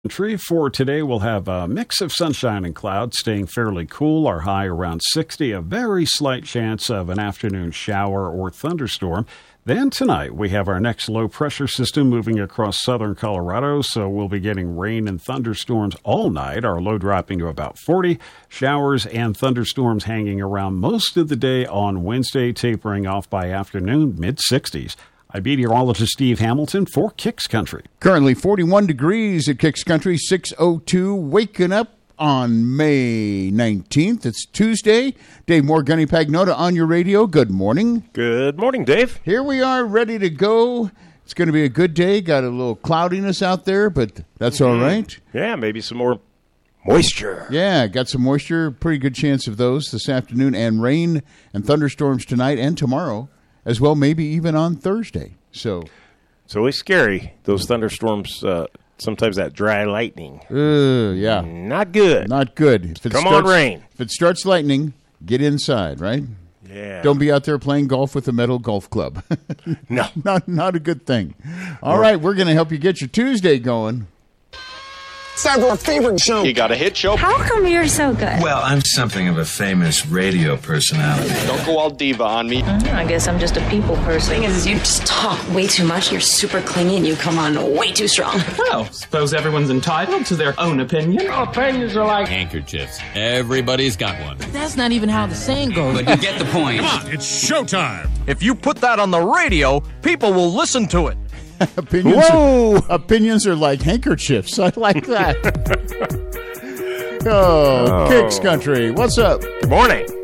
Country. For today, we'll have a mix of sunshine and clouds, staying fairly cool. Our high around 60, a very slight chance of an afternoon shower or thunderstorm. Then tonight, we have our next low-pressure system moving across southern Colorado, so we'll be getting rain and thunderstorms all night, our low dropping to about 40. Showers and thunderstorms hanging around most of the day on Wednesday, tapering off by afternoon, mid-60s. I'm meteorologist Steve Hamilton for Kicks Country. Currently 41 degrees at Kicks Country, 6:02, waking up on May 19th. It's Tuesday. Dave Moore, Gunny Pagnota on your radio. Good morning. Good morning, Dave. Here we are, ready to go. It's going to be a good day. Got a little cloudiness out there, but that's all right. Yeah, maybe some more moisture. Yeah, got some moisture. Pretty good chance of those this afternoon, and rain and thunderstorms tonight and tomorrow as well, maybe even on Thursday. So it's always scary, those thunderstorms, sometimes that dry lightning. Yeah. Not good. Not good. Come on, rain. If it starts lightning, get inside, right? Yeah. Don't be out there playing golf with a metal golf club. No. Not a good thing. All right, we're going to help you get your Tuesday going. It's our favorite show. You got a hit show? How come you're so good? Well, I'm something of a famous radio personality. Don't go all diva on me. I guess I'm just a people person. The thing is, you just talk way too much. You're super clingy and you come on way too strong. Well, suppose everyone's entitled to their own opinion. Opinions are like handkerchiefs. Everybody's got one. That's not even how the saying goes. But you get the point. Come on, it's showtime. If you put that on the radio, people will listen to it. Opinions are like handkerchiefs. I like that. Kicks Country. What's up? Good morning.